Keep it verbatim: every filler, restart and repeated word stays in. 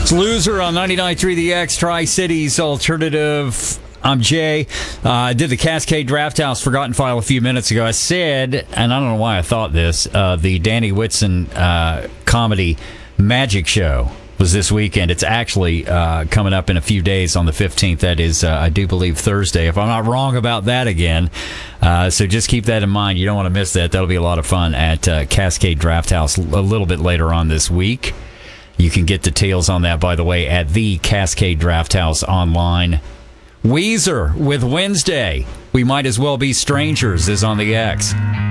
It's Loser on ninety-nine point three The X, Tri-Cities Alternative. I'm Jay. Uh, I did the Cascade Draft House Forgotten File a few minutes ago. I said, and I don't know why I thought this, uh, the Danny Whitson uh, comedy Magic Show was this weekend. It's actually uh, coming up in a few days on the fifteenth. That is, uh, I do believe, Thursday, if I'm not wrong about that again. Uh, so just keep that in mind. You don't want to miss that. That'll be a lot of fun at uh, Cascade Draft House a little bit later on this week. You can get details on that, by the way, at the Cascade Draft House online. Weezer with Wednesday. We Might As Well Be Strangers is on the X.